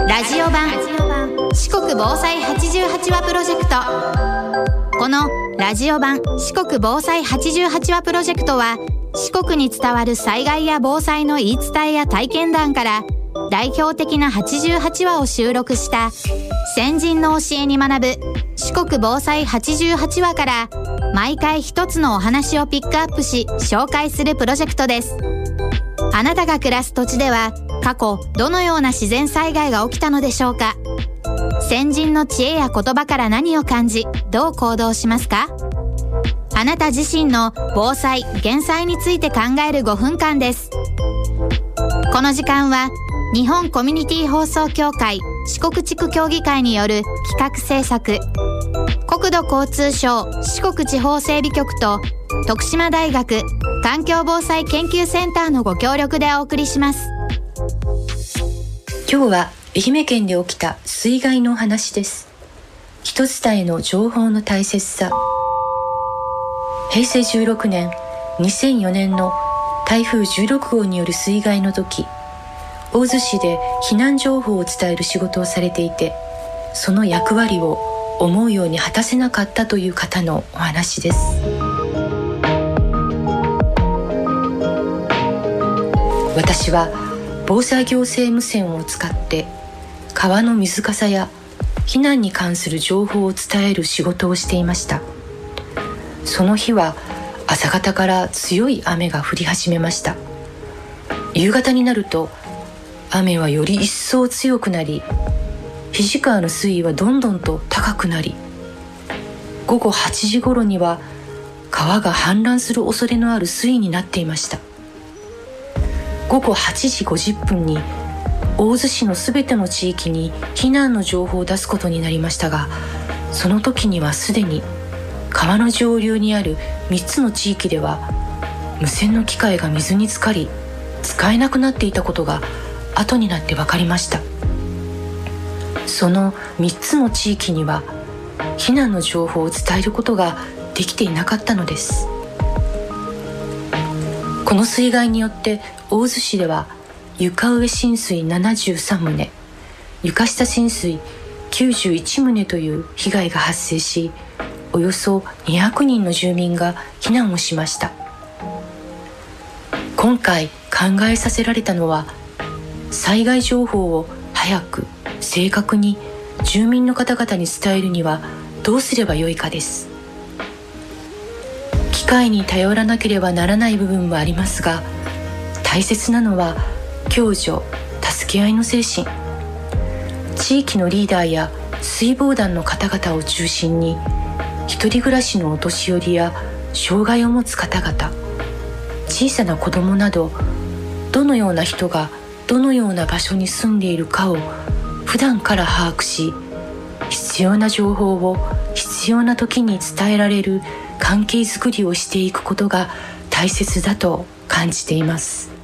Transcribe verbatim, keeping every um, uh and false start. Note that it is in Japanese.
ラジオ版四国防災はちじゅうはちわプロジェクト。このラジオ版四国防災はちじゅうはちわプロジェクトは、四国に伝わる災害や防災の言い伝えや体験談から代表的なはちじゅうはちわを収録した先人の教えに学ぶ四国防災はちじゅうはちわから、毎回一つのお話をピックアップし紹介するプロジェクトです。あなたが暮らす土地では過去どのような自然災害が起きたのでしょうか。先人の知恵や言葉から何を感じ、どう行動しますか。あなた自身の防災・減災について考えるごふんかんです。この時間は日本コミュニティ放送協会四国地区協議会による企画制作、国土交通省四国地方整備局と徳島大学環境防災研究センターのご協力でお送りします。 今日は愛媛県で起きた水害のお話です。人伝えの情報の大切さ。へいせいじゅうろくねん、にせんよねんの台風じゅうろくごうによる水害の時、大洲市で避難情報を伝える仕事をされていて、その役割を思うように果たせなかったという方のお話です。私は防災行政無線を使って川の水かさや避難に関する情報を伝える仕事をしていました。その日は朝方から強い雨が降り始めました。夕方になると雨はより一層強くなり、肱川の水位はどんどんと高くなり、ごごはちじ頃には川が氾濫する恐れのある水位になっていました。ごごはちじごじゅっぷんに大洲市のすべての地域に避難の情報を出すことになりましたが、その時にはすでに川の上流にあるみっつの地域では無線の機械が水に浸かり使えなくなっていたことが後になって分かりました。そのみっつの地域には避難の情報を伝えることができていなかったのです。この水害によって大洲市では床上浸水ななじゅうさんとう、床下浸水きゅうじゅういちとうという被害が発生し、およそにひゃくにんの住民が避難をしました。今回考えさせられたのは、災害情報を早く正確に住民の方々に伝えるにはどうすればよいかです。機械に頼らなければならない部分はありますが、大切なのは共助・助け合いの精神。地域のリーダーや水防団の方々を中心に、一人暮らしのお年寄りや障害を持つ方々、小さな子供など、どのような人がどのような場所に住んでいるかを普段から把握し、必要な情報を必要な時に伝えられる関係づくりをしていくことが大切だと感じています。